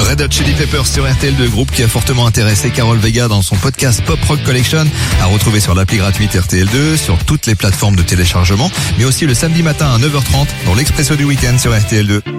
Red Hot Chili Peppers sur RTL2, groupe qui a fortement intéressé Carol Vega dans son podcast Pop Rock Collection, à retrouver sur l'appli gratuite RTL2, sur toutes les plateformes de téléchargement, mais aussi le samedi matin à 9h30 dans l'Expresso du Week-end sur RTL2.